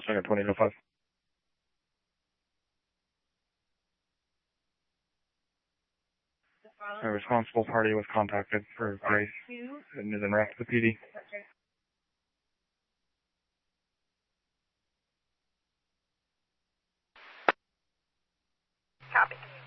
second 2005. A responsible party was contacted for Grace and is en route to the PD. Copy.